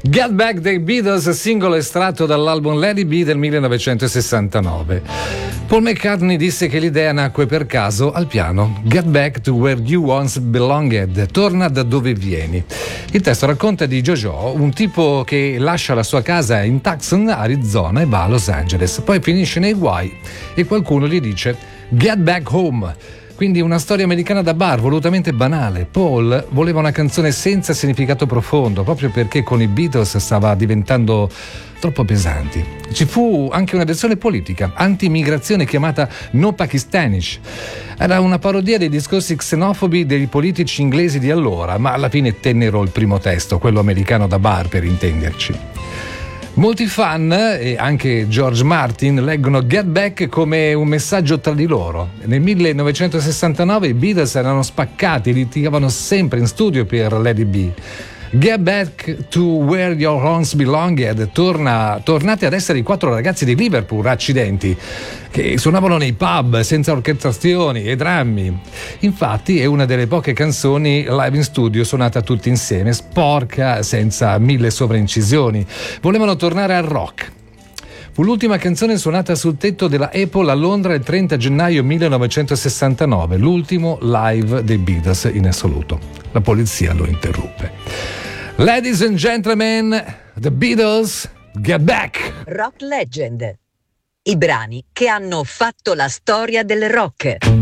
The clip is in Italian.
Get Back dei Beatles, singolo estratto dall'album Let It Be del 1969. Paul McCartney disse che l'idea nacque per caso al piano. Get back to where you once belonged, torna da dove vieni. Il testo racconta di Jojo, un tipo che lascia la sua casa in Tucson, Arizona, e va a Los Angeles, poi finisce nei guai e qualcuno gli dice Get back home. Quindi una storia americana da bar, volutamente banale. Paul voleva una canzone senza significato profondo, proprio perché con i Beatles stava diventando troppo pesanti. Ci fu anche una versione politica, anti-immigrazione, chiamata No Pakistanish. Era una parodia dei discorsi xenofobi dei politici inglesi di allora, ma alla fine tennero il primo testo, quello americano da bar per intenderci. Molti fan, e anche George Martin, leggono Get Back come un messaggio tra di loro. Nel 1969 i Beatles erano spaccati, litigavano sempre in studio per Let It Be. Get back to where your once belonged. Tornate ad essere i 4 ragazzi di Liverpool, accidenti, che suonavano nei pub senza orchestrazioni e drammi. Infatti è una delle poche canzoni live in studio suonata tutti insieme, sporca, senza 1000 sovraincisioni. Volevano tornare al rock. Fu l'ultima canzone suonata sul tetto della Apple a Londra il 30 gennaio 1969, l'ultimo live dei Beatles in assoluto. La polizia lo interruppe. Ladies and gentlemen, the Beatles, Get Back! Rock Legend. I brani che hanno fatto la storia del rock.